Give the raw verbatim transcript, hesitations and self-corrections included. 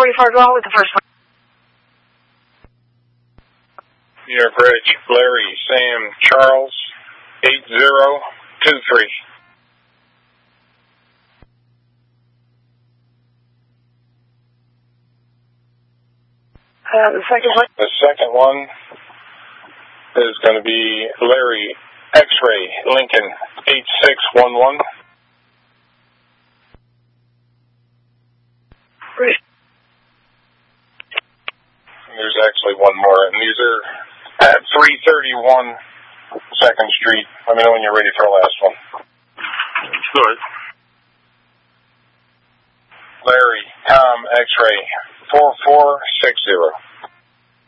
forty-four, go on with the first one. New York Bridge, Larry, Sam, Charles, eight zero two three. Uh, the second one? The second one is going to be Larry, X-Ray, Lincoln, eight six one one. Right. There's actually one more, and these are at three thirty-one second Street. Let me know when you're ready for the last one. Good. Larry, Tom, X-Ray, four four six zero.